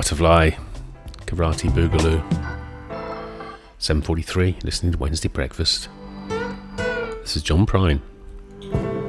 Butterfly, Karate Boogaloo. 7:43, listening to Wednesday Breakfast. This is John Prine.